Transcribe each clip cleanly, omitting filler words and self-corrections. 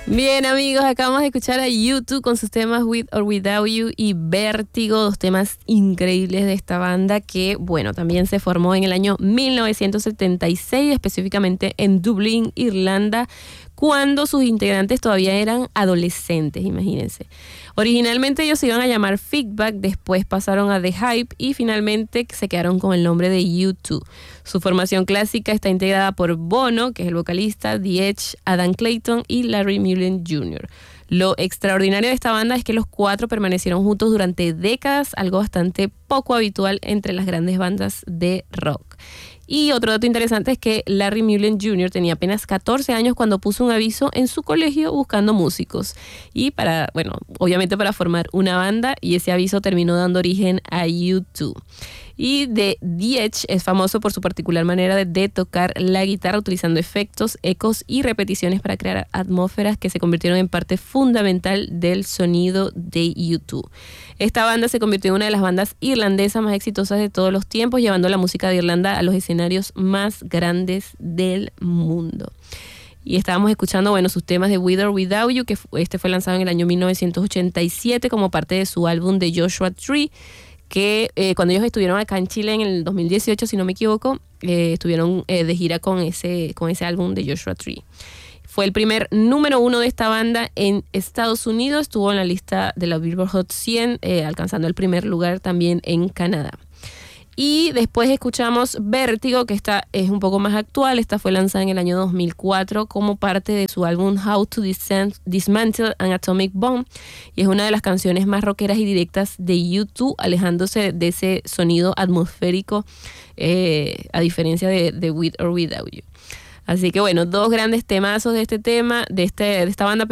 Bien, amigos, acabamos de escuchar a U2 con sus temas With or Without You y Vértigo, dos temas increíbles de esta banda que, bueno, también se formó en el año 1976, específicamente en Dublín, Irlanda, cuando sus integrantes todavía eran adolescentes, imagínense. Originalmente ellos se iban a llamar Feedback, después pasaron a The Hype y finalmente se quedaron con el nombre de U2. Su formación clásica está integrada por Bono, que es el vocalista, The Edge, Adam Clayton y Larry Mullen Jr. Lo extraordinario de esta banda es que los cuatro permanecieron juntos durante décadas, algo bastante poco habitual entre las grandes bandas de rock. Y otro dato interesante es que Larry Mullen Jr. tenía apenas 14 años cuando puso un aviso en su colegio buscando músicos. Y obviamente para formar una banda, y ese aviso terminó dando origen a U2. Y The Edge es famoso por su particular manera de tocar la guitarra utilizando efectos, ecos y repeticiones para crear atmósferas que se convirtieron en parte fundamental del sonido de U2. Esta banda se convirtió en una de las bandas irlandesas más exitosas de todos los tiempos, llevando la música de Irlanda a los escenarios más grandes del mundo. Y estábamos escuchando, sus temas de With or Without You, que fue lanzado en el año 1987 como parte de su álbum de Joshua Tree, que cuando ellos estuvieron acá en Chile en el 2018, si no me equivoco, estuvieron de gira con ese álbum de Joshua Tree. Fue el primer número 1 de esta banda en Estados Unidos, estuvo en la lista de la Billboard Hot 100, alcanzando el primer lugar también en Canadá. Y después escuchamos Vértigo, que esta es un poco más actual. Esta fue lanzada en el año 2004 como parte de su álbum How to Dismantle an Atomic Bomb. Y es una de las canciones más rockeras y directas de U2, alejándose de ese sonido atmosférico, a diferencia de With or Without You. Así que dos grandes temazos de esta banda,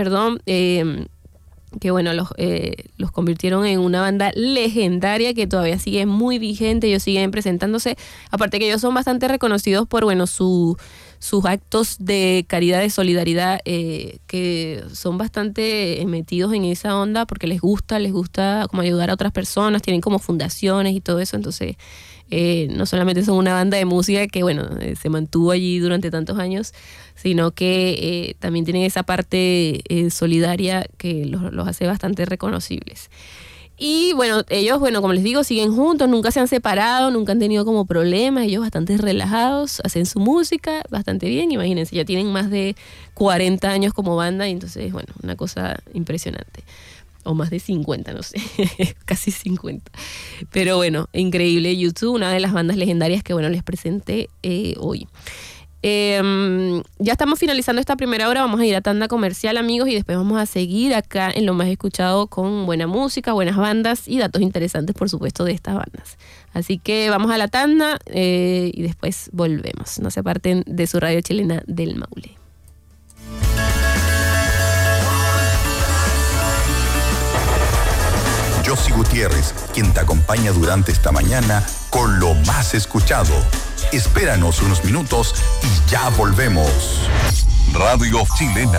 que los convirtieron en una banda legendaria que todavía sigue muy vigente. Ellos siguen presentándose, aparte que ellos son bastante reconocidos por sus actos de caridad, de solidaridad, que son bastante metidos en esa onda porque les gusta como ayudar a otras personas, tienen como fundaciones y todo eso. Entonces no solamente son una banda de música que se mantuvo allí durante tantos años, sino que también tienen esa parte solidaria que los hace bastante reconocibles. Y ellos, como les digo, siguen juntos, nunca se han separado, nunca han tenido como problemas, ellos bastante relajados, hacen su música bastante bien. Imagínense, ya tienen más de 40 años como banda, y entonces, una cosa impresionante. O más de 50, no sé, casi 50. Pero increíble. U2, una de las bandas legendarias que les presenté hoy. Ya estamos finalizando esta primera hora, vamos a ir a tanda comercial, amigos, y después vamos a seguir acá en Lo Más Escuchado con buena música, buenas bandas y datos interesantes, por supuesto, de estas bandas. Así que vamos a la tanda y después volvemos. No se aparten de su radio chilena del Maule. Josie Gutiérrez, quien te acompaña durante esta mañana con Lo Más Escuchado. Espéranos unos minutos y ya volvemos. Radio Chilena.